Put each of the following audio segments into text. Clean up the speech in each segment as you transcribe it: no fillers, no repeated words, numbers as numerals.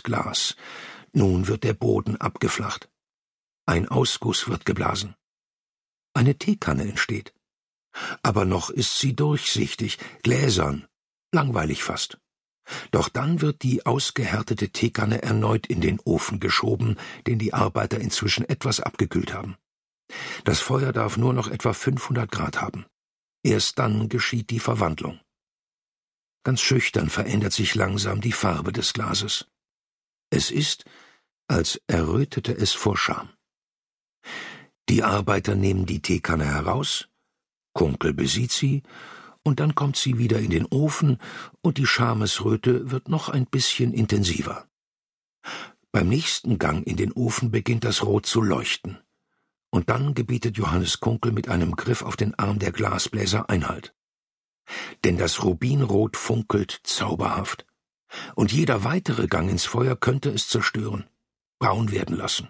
das Glas. Nun wird der Boden abgeflacht. Ein Ausguss wird geblasen. Eine Teekanne entsteht. Aber noch ist sie durchsichtig, gläsern, langweilig fast. Doch dann wird die ausgehärtete Teekanne erneut in den Ofen geschoben, den die Arbeiter inzwischen etwas abgekühlt haben. Das Feuer darf nur noch etwa 500 Grad haben. Erst dann geschieht die Verwandlung. Ganz schüchtern verändert sich langsam die Farbe des Glases. Es ist, als errötete es vor Scham. Die Arbeiter nehmen die Teekanne heraus, Kunkel besieht sie, und dann kommt sie wieder in den Ofen, und die Schamesröte wird noch ein bisschen intensiver. Beim nächsten Gang in den Ofen beginnt das Rot zu leuchten, und dann gebietet Johannes Kunkel mit einem Griff auf den Arm der Glasbläser Einhalt. Denn das Rubinrot funkelt zauberhaft, und jeder weitere Gang ins Feuer könnte es zerstören, braun werden lassen.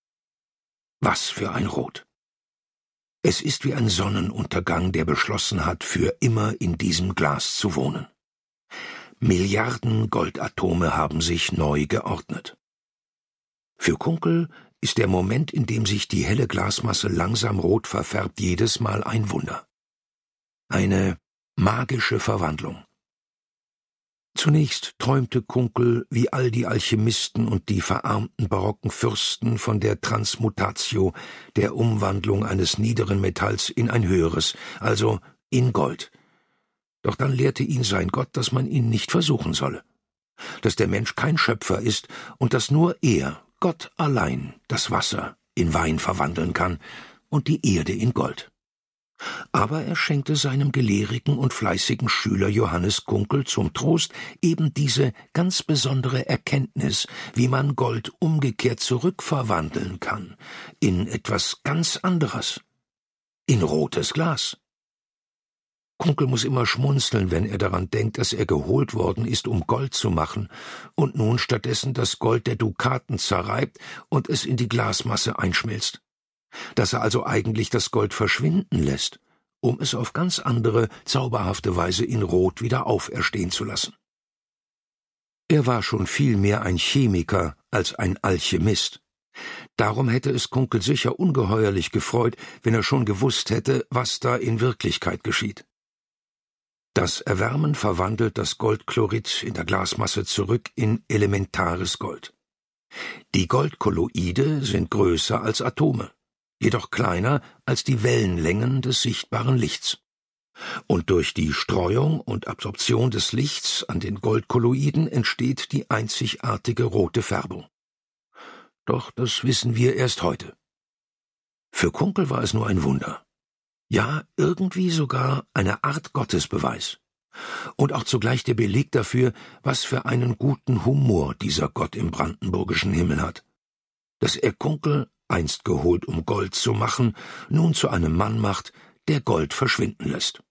Was für ein Rot! Es ist wie ein Sonnenuntergang, der beschlossen hat, für immer in diesem Glas zu wohnen. Milliarden Goldatome haben sich neu geordnet. Für Kunkel ist der Moment, in dem sich die helle Glasmasse langsam rot verfärbt, jedes Mal ein Wunder. Eine magische Verwandlung. Zunächst träumte Kunkel, wie all die Alchemisten und die verarmten barocken Fürsten, von der Transmutatio, der Umwandlung eines niederen Metalls in ein höheres, also in Gold. Doch dann lehrte ihn sein Gott, dass man ihn nicht versuchen solle, dass der Mensch kein Schöpfer ist und dass nur er, Gott allein, das Wasser in Wein verwandeln kann und die Erde in Gold. Aber er schenkte seinem gelehrigen und fleißigen Schüler Johannes Kunkel zum Trost eben diese ganz besondere Erkenntnis, wie man Gold umgekehrt zurückverwandeln kann, in etwas ganz anderes, in rotes Glas. Kunkel muss immer schmunzeln, wenn er daran denkt, dass er geholt worden ist, um Gold zu machen, und nun stattdessen das Gold der Dukaten zerreibt und es in die Glasmasse einschmilzt. Dass er also eigentlich das Gold verschwinden lässt, um es auf ganz andere, zauberhafte Weise in Rot wieder auferstehen zu lassen. Er war schon viel mehr ein Chemiker als ein Alchemist. Darum hätte es Kunkel sicher ungeheuerlich gefreut, wenn er schon gewusst hätte, was da in Wirklichkeit geschieht. Das Erwärmen verwandelt das Goldchlorid in der Glasmasse zurück in elementares Gold. Die Goldkolloide sind größer als Atome, jedoch kleiner als die Wellenlängen des sichtbaren Lichts. Und durch die Streuung und Absorption des Lichts an den Goldkolloiden entsteht die einzigartige rote Färbung. Doch das wissen wir erst heute. Für Kunkel war es nur ein Wunder. Ja, irgendwie sogar eine Art Gottesbeweis. Und auch zugleich der Beleg dafür, was für einen guten Humor dieser Gott im brandenburgischen Himmel hat. Dass er Kunkel, einst geholt, um Gold zu machen, nun zu einem Mann macht, der Gold verschwinden lässt.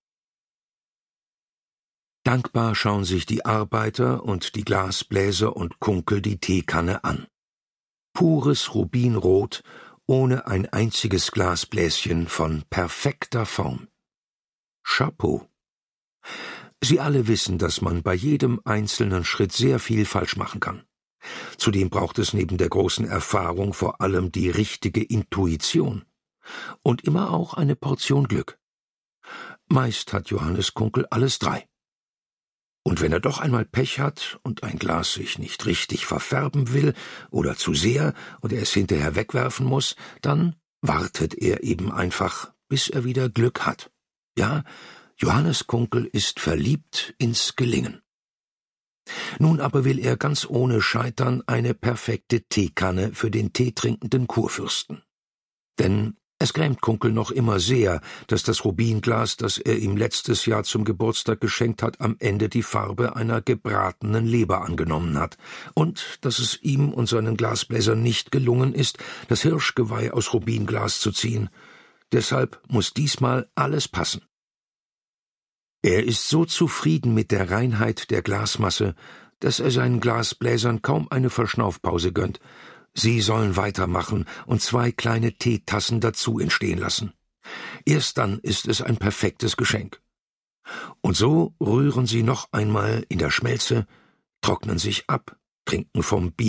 Dankbar schauen sich die Arbeiter und die Glasbläser und Kunkel die Teekanne an. Pures Rubinrot, ohne ein einziges Glasbläschen von perfekter Form. Chapeau! Sie alle wissen, dass man bei jedem einzelnen Schritt sehr viel falsch machen kann. Zudem braucht es neben der großen Erfahrung vor allem die richtige Intuition und immer auch eine Portion Glück. Meist hat Johannes Kunkel alles drei. Und wenn er doch einmal Pech hat und ein Glas sich nicht richtig verfärben will oder zu sehr und er es hinterher wegwerfen muss, dann wartet er eben einfach, bis er wieder Glück hat. Ja, Johannes Kunkel ist verliebt ins Gelingen. Nun aber will er ganz ohne Scheitern eine perfekte Teekanne für den teetrinkenden Kurfürsten. Denn es grämt Kunkel noch immer sehr, dass das Rubinglas, das er ihm letztes Jahr zum Geburtstag geschenkt hat, am Ende die Farbe einer gebratenen Leber angenommen hat und dass es ihm und seinen Glasbläsern nicht gelungen ist, das Hirschgeweih aus Rubinglas zu ziehen. Deshalb muss diesmal alles passen. Er ist so zufrieden mit der Reinheit der Glasmasse, dass er seinen Glasbläsern kaum eine Verschnaufpause gönnt. Sie sollen weitermachen und 2 kleine Teetassen dazu entstehen lassen. Erst dann ist es ein perfektes Geschenk. Und so rühren sie noch einmal in der Schmelze, trocknen sich ab, trinken vom Bier